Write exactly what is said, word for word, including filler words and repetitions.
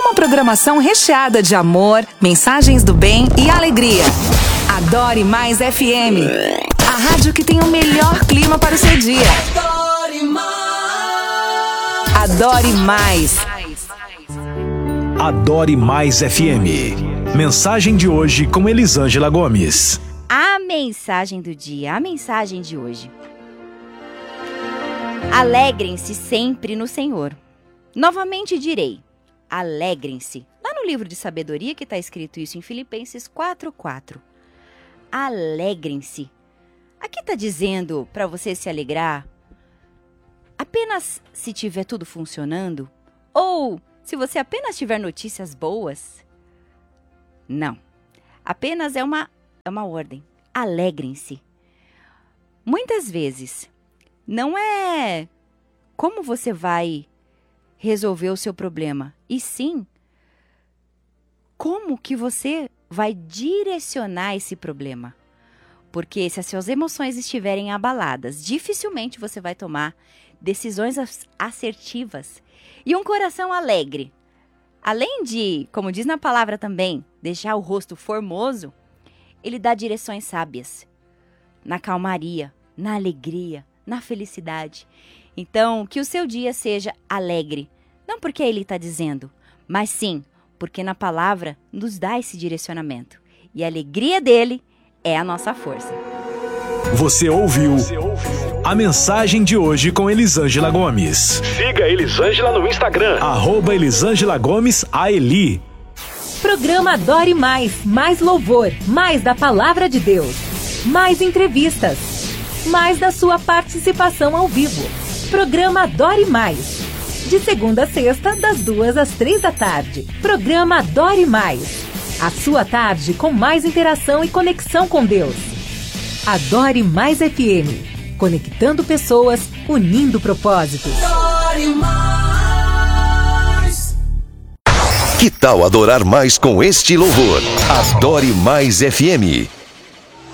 uma programação recheada de amor, mensagens do bem e alegria. Adore Mais F M, a rádio que tem o melhor clima para o seu dia. Adore Mais. Adore Mais. Adore Mais F M. Mensagem de hoje com Elisângela Gomes. A mensagem do dia, a mensagem de hoje. Alegrem-se sempre no Senhor. Novamente direi, alegrem-se. Lá no livro de sabedoria que está escrito isso em Filipenses quatro, quatro. Alegrem-se. Aqui está dizendo para você se alegrar apenas se tiver tudo funcionando? Ou se você apenas tiver notícias boas? Não. Apenas é uma, é uma ordem. Alegrem-se. Muitas vezes, não é como você vai resolver o seu problema, e sim como que você vai direcionar esse problema. Porque se as suas emoções estiverem abaladas, dificilmente você vai tomar decisões assertivas. E um coração alegre, além de, como diz na palavra também, deixar o rosto formoso, ele dá direções sábias, na calmaria, na alegria, na felicidade. Então, que o seu dia seja alegre, não porque ele está dizendo, mas sim porque na palavra nos dá esse direcionamento. E a alegria dele é a nossa força. Você ouviu a mensagem de hoje com Elisângela Gomes. Siga Elisângela no Instagram, arroba Elisângela Gomes A Eli. Programa Adore Mais, mais louvor, mais da palavra de Deus, mais entrevistas, mais da sua participação ao vivo. Programa Adore Mais, de segunda a sexta, das duas às três da tarde. Programa Adore Mais, a sua tarde com mais interação e conexão com Deus. Adore Mais F M, conectando pessoas, unindo propósitos. Adore Mais. Que tal adorar mais com este louvor? Adore Mais F M.